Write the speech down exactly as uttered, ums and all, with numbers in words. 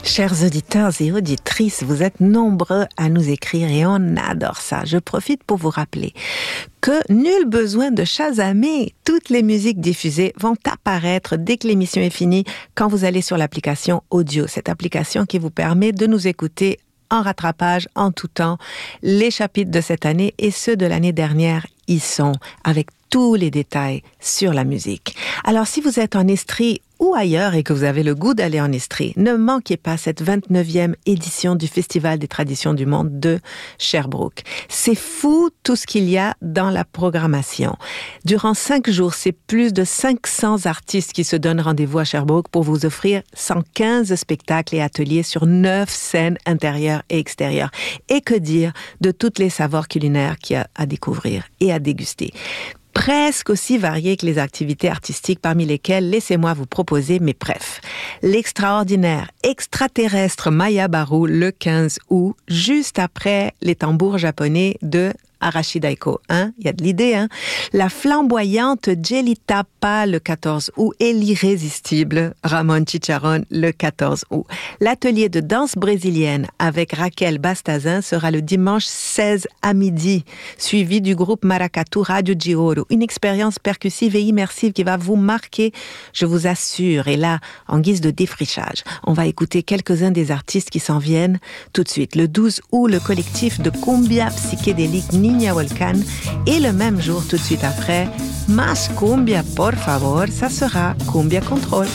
Chers auditeurs et auditrices, vous êtes nombreux à nous écrire et on adore ça. Je profite pour vous rappeler que nul besoin de chasamer. Toutes les musiques diffusées vont apparaître dès que l'émission est finie quand vous allez sur l'application audio. Cette application qui vous permet de nous écouter en rattrapage, en tout temps. Les chapitres de cette année et ceux de l'année dernière y sont, avec tous les détails sur la musique. Alors, si vous êtes en Estrie ou ailleurs et que vous avez le goût d'aller en Estrie, ne manquez pas cette vingt-neuvième édition du Festival des traditions du monde de Sherbrooke. C'est fou tout ce qu'il y a dans la programmation. Durant cinq jours, c'est plus de cinq cents artistes qui se donnent rendez-vous à Sherbrooke pour vous offrir cent quinze spectacles et ateliers sur neuf scènes intérieures et extérieures. Et que dire de tous les savoirs culinaires qu'il y a à découvrir et à déguster. Presque aussi variées que les activités artistiques, parmi lesquelles, laissez-moi vous proposer mes brefs. L'extraordinaire extraterrestre Maya Baru le quinze août, juste après les tambours japonais de Arashi Daiko, hein? Il y a de l'idée, hein? La flamboyante Jelly Tapa le quatorze août et l'irrésistible Ramon Chicharron le quatorze août. L'atelier de danse brésilienne avec Raquel Bastazin sera le dimanche seize à midi, suivi du groupe Maracatu Radio Gioro. Une expérience percussive et immersive qui va vous marquer, je vous assure. Et là, en guise de défrichage, on va écouter quelques-uns des artistes qui s'en viennent tout de suite. Le douze août, le collectif de cumbia psychédélique Niña Volcan, et le même jour, tout de suite après, Mas Cumbia, por favor, ça sera Cumbia Control.